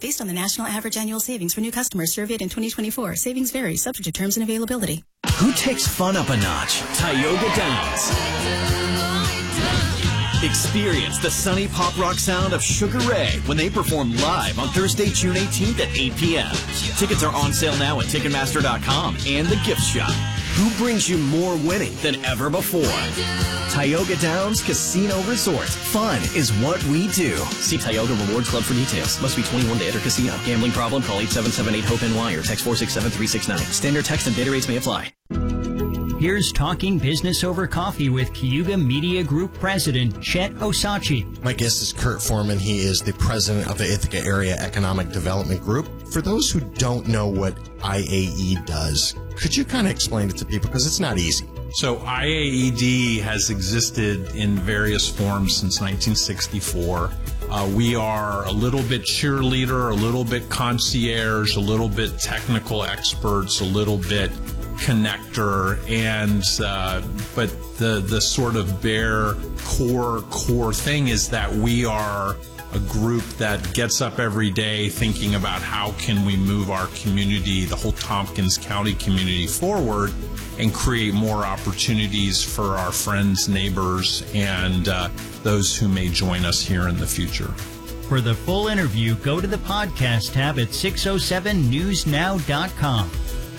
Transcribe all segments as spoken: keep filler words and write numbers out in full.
based on the national average annual savings for new customers surveyed in twenty twenty-four. Savings vary, subject to terms and availability. Who takes fun up a notch? Tioga Downs. Experience the sunny pop rock sound of Sugar Ray when they perform live on Thursday, June eighteenth at eight p.m. Tickets are on sale now at Ticketmaster dot com and the gift shop. Who brings you more winning than ever before? Tioga Downs Casino Resort. Fun is what we do. See Tioga Rewards Club for details. Must be twenty-one to enter casino. Gambling problem? Call eight seven seven eight HOPE N Y or text four six seven three six nine. Standard text and data rates may apply. Here's Talking Business Over Coffee with Cayuga Media Group President Chet Osachi. My guest is Kurt Foreman. He is the president of the Ithaca Area Economic Development Group. For those who don't know what I A E does, could you kind of explain it to people? Because it's not easy. So I A E D has existed in various forms since nineteen sixty-four. Uh, we are a little bit cheerleader, a little bit concierge, a little bit technical experts, a little bit connector, and uh, but the the sort of bare core core thing is that we are a group that gets up every day thinking about how can we move our community, the whole Tompkins County community, forward and create more opportunities for our friends, neighbors, and uh, those who may join us here in the future. For the full interview, go to the podcast tab at six oh seven news now dot com.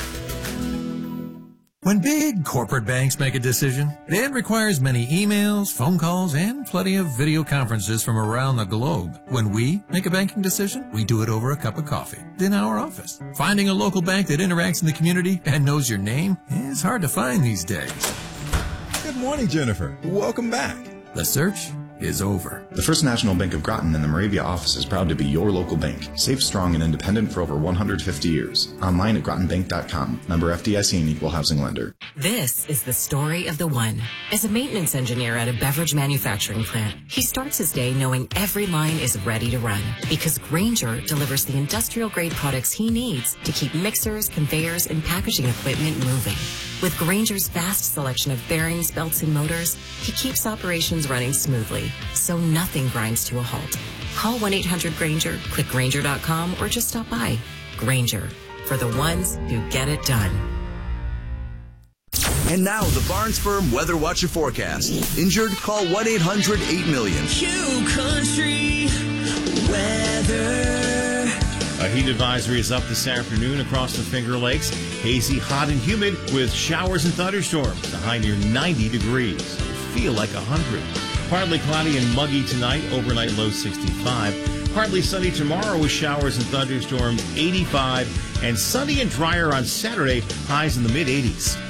When big corporate banks make a decision, it requires many emails, phone calls, and plenty of video conferences from around the globe. When we make a banking decision, we do it over a cup of coffee in our office. Finding a local bank that interacts in the community and knows your name is hard to find these days. Good morning, Jennifer. Welcome back. The search is over. The First National Bank of Groton and the Moravia office is proud to be your local bank. Safe, strong, and independent for over one hundred fifty years. Online at groton bank dot com. Member F D I C and Equal Housing Lender. This is the story of the one. As a maintenance engineer at a beverage manufacturing plant, he starts his day knowing every line is ready to run because Grainger delivers the industrial-grade products he needs to keep mixers, conveyors, and packaging equipment moving. With Grainger's vast selection of bearings, belts, and motors, he keeps operations running smoothly, so nothing grinds to a halt. Call one eight hundred Grainger, click Grainger dot com, or just stop by. Grainger, for the ones who get it done. And now, the Barnes Firm Weather Watcher forecast. Injured? Call one eight hundred eight million. Q Country Weather. A heat advisory is up this afternoon across the Finger Lakes. Hazy, hot, and humid with showers and thunderstorms. The high near ninety degrees. Feel like one hundred. Partly cloudy and muggy tonight. Overnight low sixty-five. Partly sunny tomorrow with showers and thunderstorms eighty-five. And sunny and drier on Saturday. Highs in the mid eighties.